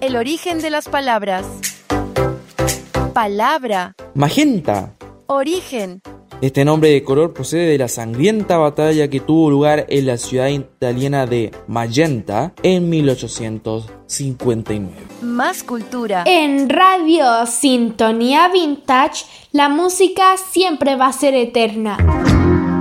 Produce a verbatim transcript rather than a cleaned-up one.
El origen de las palabras. Palabra. Magenta. Origen. Este nombre de color procede de la sangrienta batalla que tuvo lugar en la ciudad italiana de Magenta en mil ochocientos cincuenta y nueve. Más cultura. En Radio Sintonía Vintage, la música siempre va a ser eterna.